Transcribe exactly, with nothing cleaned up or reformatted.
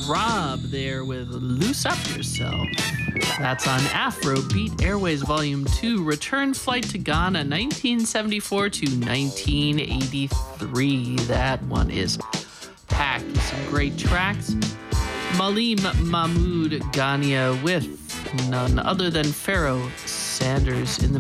Rob there with Loose Up Yourself. That's on Afrobeat Airways Volume two, Return Flight to Ghana, nineteen seventy-four to nineteen eighty-three. That one is packed with some great tracks. Malim Mahmoud Ghania with none other than Pharaoh Sanders in the